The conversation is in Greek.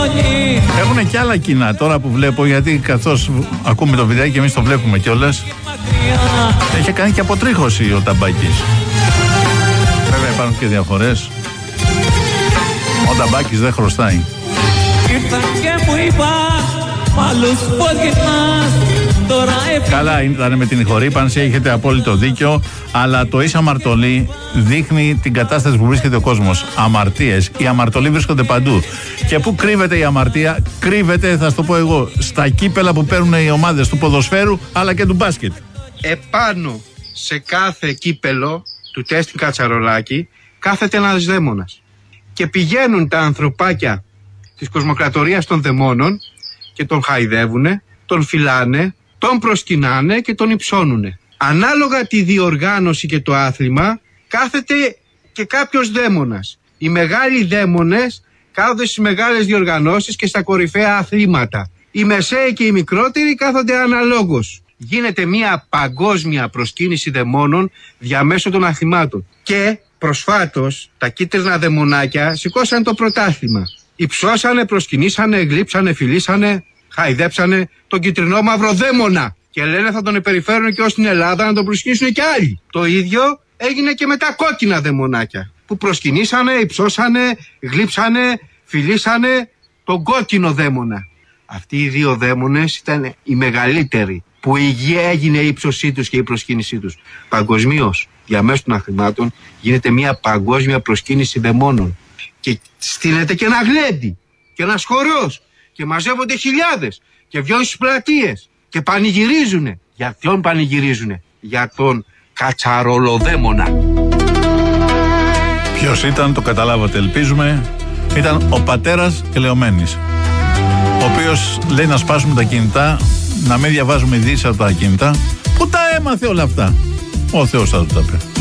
Έχουν και άλλα κοινά τώρα που βλέπω, γιατί καθώς ακούμε το βιντεάκι και εμείς το βλέπουμε κιόλας. Έχει κάνει και αποτρίχωση ο Ταμπάκης. Βέβαια υπάρχουν και διαφορές. Ο Ταμπάκης δεν χρωστάει. Καλά ήταν με την ηχορύπανση, έχετε απόλυτο δίκιο, αλλά το ίσα αμαρτωλή δείχνει την κατάσταση που βρίσκεται ο κόσμος. Αμαρτίες, οι αμαρτωλοί βρίσκονται παντού. Και πού κρύβεται η αμαρτία? Κρύβεται, θα σου το πω εγώ, στα κύπελα που παίρνουν οι ομάδες του ποδοσφαίρου αλλά και του μπάσκετ. Επάνω σε κάθε κύπελο του τέστην Κατσαρολάκη κάθεται ένας δαίμονας. Και πηγαίνουν τα ανθρωπάκια της κοσμοκρατορίας των δαιμόνων και τον χαϊδεύουνε, τον φυλάνε, τον προσκυνάνε και τον υψώνουνε. Ανάλογα τη διοργάνωση και το άθλημα κάθεται και κάποιος δαίμονας. Οι μεγάλοι δαίμονες κάθονται στις μεγάλες διοργανώσεις και στα κορυφαία αθλήματα. Οι μεσαίοι και οι μικρότεροι κάθονται αναλόγως. Γίνεται μια παγκόσμια προσκύνηση δαιμόνων διαμέσου των αθλημάτων. Και προσφάτως τα κίτρινα δαιμονάκια σηκώσαν το πρωτάθλημα. Υψώσανε, προσκυνήσανε, γλύψανε, φιλήσανε, χαϊδέψανε τον κυτρινό μαύρο δαίμονα. Και λένε θα τον περιφέρουν και ως την Ελλάδα να τον προσκυνήσουν και άλλοι. Το ίδιο έγινε και με τα κόκκινα δαιμονάκια. Που προσκυνήσανε, υψώσανε, γλύψανε, φιλήσανε τον κόκκινο δαίμονα. Αυτοί οι δύο δαίμονες ήταν οι μεγαλύτεροι. Που έγινε η ύψωσή τους και η προσκύνησή τους. Παγκοσμίως, διαμέσου των αθλημάτων, γίνεται μια παγκόσμια προσκύνηση δαιμόνων. Και στείνεται και ένα γλέντι και ένας χορός και μαζεύονται χιλιάδες και βγαίνουν στις πλατείες και πανηγυρίζουνε. Για ποιον πανηγυρίζουνε? Για τον Κατσαρολοδαίμονα. Ποιος ήταν, το καταλάβατε ελπίζουμε. Ήταν ο πατέρας Ελεομένης, ο οποίος λέει να σπάσουμε τα κινητά, να μην διαβάζουμε ειδήσεις από τα κινητά. Πού τα έμαθε όλα αυτά? Ο Θεός θα του τα πει.